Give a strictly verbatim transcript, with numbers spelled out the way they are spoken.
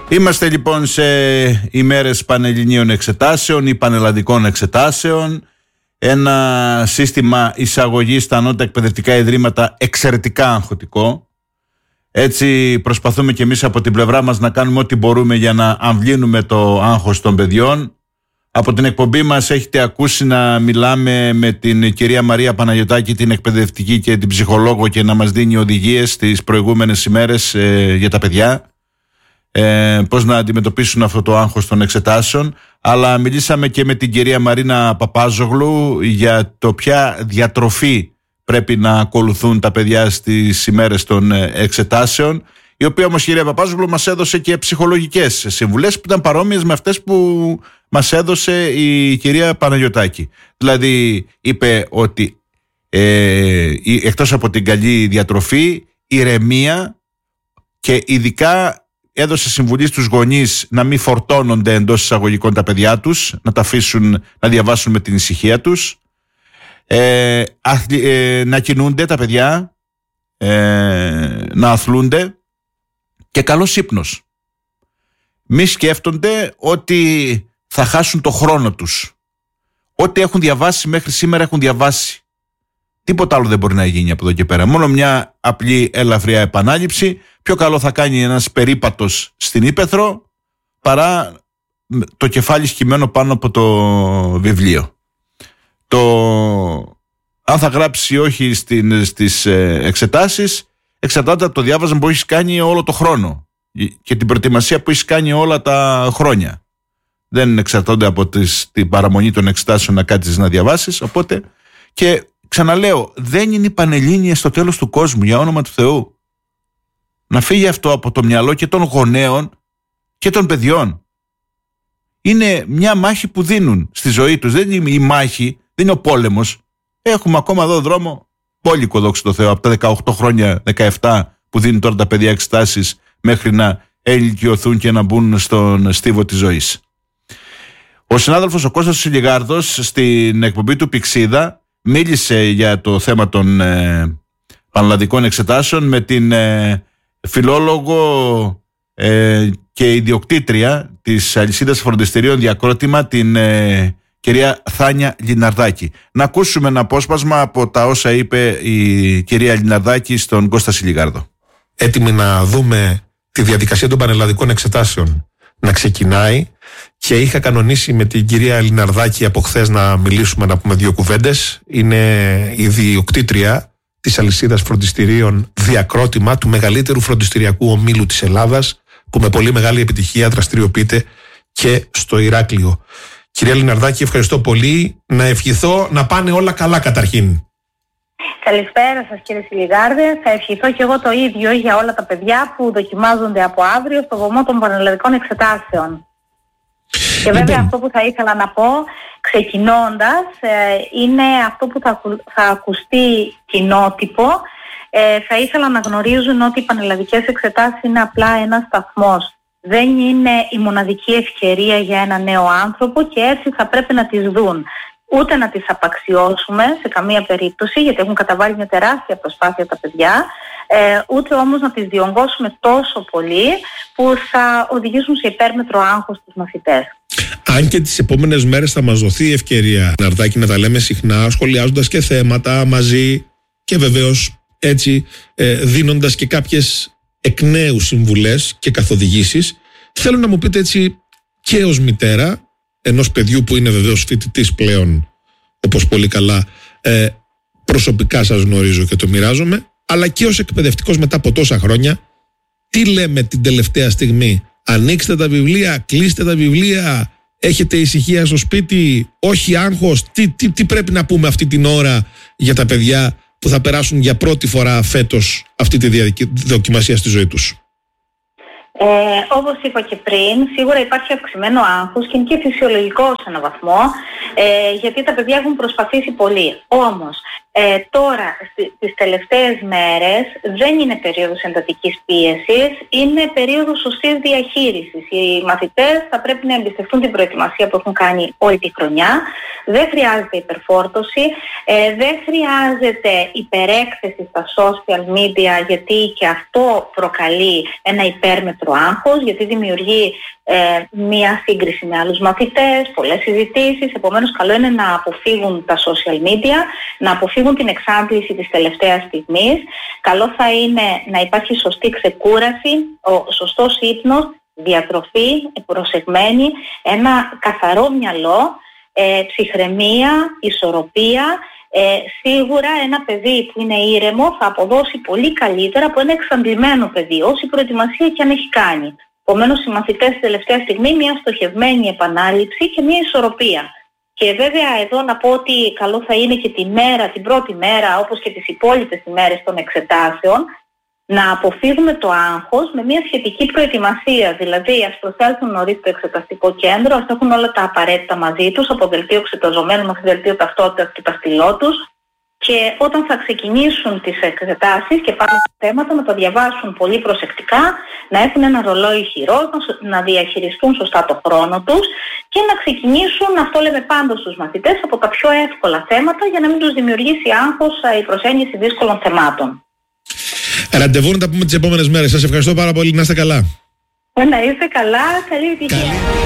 Είμαστε λοιπόν σε ημέρες πανελληνίων εξετάσεων ή πανελλαδικών εξετάσεων. Ένα σύστημα εισαγωγής στα ανώτατα εκπαιδευτικά ιδρύματα εξαιρετικά αγχωτικό. Έτσι προσπαθούμε και εμείς από την πλευρά μας να κάνουμε ό,τι μπορούμε για να αμβλύνουμε το άγχος των παιδιών. Από την εκπομπή μας έχετε ακούσει να μιλάμε με την κυρία Μαρία Παναγιωτάκη, την εκπαιδευτική και την ψυχολόγο, και να μας δίνει οδηγίες τις προηγούμενες ημέρες ε, για τα παιδιά. Ε, πώς να αντιμετωπίσουν αυτό το άγχος των εξετάσεων. Αλλά μιλήσαμε και με την κυρία Μαρίνα Παπάζογλου για το ποια διατροφή πρέπει να ακολουθούν τα παιδιά στις ημέρες των εξετάσεων, η οποία όμως κυρία Παπάζογλου μας έδωσε και ψυχολογικές συμβουλές που ήταν παρόμοιες με αυτές που μας έδωσε η κυρία Παναγιωτάκη. Δηλαδή είπε ότι ε, εκτός από την καλή διατροφή, ηρεμία, και ειδικά έδωσε συμβουλή στους γονείς να μην φορτώνονται εντός εισαγωγικών τα παιδιά τους, να τα αφήσουν να διαβάσουν με την ησυχία τους, ε, αθλη, ε, να κινούνται τα παιδιά, ε, να αθλούνται, και καλός ύπνος. Μη σκέφτονται ότι θα χάσουν το χρόνο τους. Ό,τι έχουν διαβάσει μέχρι σήμερα έχουν διαβάσει. Τίποτα άλλο δεν μπορεί να γίνει από εδώ και πέρα. Μόνο μια απλή ελαφριά επανάληψη. Πιο καλό θα κάνει ένας περίπατος στην ύπαιθρο παρά το κεφάλι σκυμμένο πάνω από το βιβλίο. Το αν θα γράψει ή όχι στην, στις εξετάσεις εξαρτάται από το διάβασμα που έχεις κάνει όλο το χρόνο και την προετοιμασία που έχεις κάνει όλα τα χρόνια. Δεν εξαρτώνται από τις, την παραμονή των εξετάσεων να κάτσεις να διαβάσεις. Οπότε, και ξαναλέω, δεν είναι οι Πανελλήνιες στο τέλος του κόσμου, για όνομα του Θεού. Να φύγει αυτό από το μυαλό και των γονέων και των παιδιών. Είναι μια μάχη που δίνουν στη ζωή τους. Δεν είναι η μάχη, δεν είναι ο πόλεμος. Έχουμε ακόμα εδώ δρόμο πόλικο, δόξα τω Θεώ, από τα δεκαοκτώ χρόνια, δεκαεπτά που δίνουν τώρα τα παιδιά εξετάσεις, μέχρι να ελικιωθούν και να μπουν στον στίβο της ζωής. Ο συνάδελφος ο Κώστας Σιλιγάρδος στην εκπομπή του Πηξίδα μίλησε για το θέμα των ε, πανελλαδικών εξετάσεων με την ε, φιλόλογο ε, και ιδιοκτήτρια της αλυσίδας φροντιστηρίων Διακρότημα, την ε, κυρία Θάνια Λιναρδάκη. Να ακούσουμε ένα απόσπασμα από τα όσα είπε η κυρία Λιναρδάκη στον Κώστα Σιλιγάρδο. Έτοιμοι να δούμε τη διαδικασία των πανελλαδικών εξετάσεων να ξεκινάει, και είχα κανονίσει με την κυρία Λιναρδάκη από χθες να μιλήσουμε, να πούμε δύο κουβέντες. Είναι η ιδιοκτήτρια της αλυσίδας φροντιστηρίων Διακρότημα, του μεγαλύτερου φροντιστηριακού ομίλου της Ελλάδας, που με πολύ μεγάλη επιτυχία δραστηριοποιείται και στο Ηράκλειο. Κυρία Λιναρδάκη, ευχαριστώ πολύ. Να ευχηθώ να πάνε όλα καλά καταρχήν. Καλησπέρα σας κύριε Σιλιγάρδε. Θα ευχηθώ και εγώ το ίδιο για όλα τα παιδιά που δοκιμάζονται από αύριο στο βωμό των πανελλαδικών εξετάσεων. Και βέβαια λοιπόν, αυτό που θα ήθελα να πω ξεκινώντας είναι αυτό που θα, θα ακουστεί κοινότυπο. Ε, θα ήθελα να γνωρίζουν ότι οι πανελλαδικές εξετάσεις είναι απλά ένας σταθμός. Δεν είναι η μοναδική ευκαιρία για ένα νέο άνθρωπο, και έτσι θα πρέπει να τις δουν. Ούτε να τις απαξιώσουμε σε καμία περίπτωση, γιατί έχουν καταβάλει μια τεράστια προσπάθεια τα παιδιά, ε, ούτε όμως να τις διονγκώσουμε τόσο πολύ που θα οδηγήσουν σε υπέρμετρο άγχος τους μαθητές. Αν και τις επόμενες μέρες θα μας δοθεί η ευκαιρία, Ναρδάκη, να τα λέμε συχνά, σχολιάζοντας και θέματα μαζί, και βεβαίως έτσι ε, δίνοντας και κάποιες εκ νέου συμβουλές και καθοδηγήσεις, θέλω να μου πείτε έτσι, και ως μητέρα ενός παιδιού που είναι βεβαίως φοιτητής πλέον, όπως πολύ καλά ε, προσωπικά σας γνωρίζω και το μοιράζομαι, αλλά και ως εκπαιδευτικός μετά από τόσα χρόνια, τι λέμε την τελευταία στιγμή? Ανοίξτε τα βιβλία, κλείστε τα βιβλία, έχετε ησυχία στο σπίτι, όχι άγχος? Τι, τι, τι πρέπει να πούμε αυτή την ώρα για τα παιδιά που θα περάσουν για πρώτη φορά φέτος αυτή τη δοκιμασία στη ζωή τους? Ε, όπως είπα και πριν, σίγουρα υπάρχει αυξημένο άγχος και είναι και φυσιολογικό σε έναν βαθμό, ε, γιατί τα παιδιά έχουν προσπαθήσει πολύ. Όμως, Ε, τώρα, στις τελευταίες μέρες δεν είναι περίοδος εντατικής πίεσης, είναι περίοδος σωστής διαχείρισης. Οι μαθητές θα πρέπει να εμπιστευτούν την προετοιμασία που έχουν κάνει όλη τη χρονιά. Δεν χρειάζεται υπερφόρτωση, ε, δεν χρειάζεται υπερέκθεση στα social media, γιατί και αυτό προκαλεί ένα υπέρμετρο άγχος, γιατί δημιουργεί ε, μία σύγκριση με άλλους μαθητές, πολλές συζητήσεις. Επομένως, καλό είναι να αποφύγουν τα social media, να αποφύγουν την εξάντληση της τελευταίας στιγμής. Καλό θα είναι να υπάρχει σωστή ξεκούραση, ο σωστός ύπνος, διατροφή, προσεγμένη, ένα καθαρό μυαλό, ε, ψυχραιμία, ισορροπία. Ε, σίγουρα ένα παιδί που είναι ήρεμο θα αποδώσει πολύ καλύτερα από ένα εξαντλημένο παιδί, όση προετοιμασία και αν έχει κάνει. Επομένως, οι μαθητές στη τελευταία στιγμή μια στοχευμένη επανάληψη και μια ισορροπία. Και βέβαια εδώ να πω ότι καλό θα είναι και τη μέρα, την πρώτη μέρα, όπως και τις υπόλοιπες ημέρες των εξετάσεων, να αποφύγουμε το άγχος με μια σχετική προετοιμασία. Δηλαδή, ας προσέλθουν νωρίς στο εξεταστικό κέντρο, ας έχουν όλα τα απαραίτητα μαζί τους, από δελτίο εξεταζομένου μέχρι δελτίο ταυτότητας και τα στυλό τους. Και όταν θα ξεκινήσουν τις εξετάσεις και πάνω στα θέματα, να τα διαβάσουν πολύ προσεκτικά, να έχουν ένα ρολόι χειρός, να διαχειριστούν σωστά το χρόνο τους και να ξεκινήσουν, αυτό λέμε πάντως στους μαθητές, από τα πιο εύκολα θέματα για να μην τους δημιουργήσει άγχος η προσέγγιση δύσκολων θεμάτων. Ραντεβού να τα πούμε τις επόμενες μέρες. Σας ευχαριστώ πάρα πολύ. Να είστε καλά. Να είστε καλά. Καλή επιτυχία.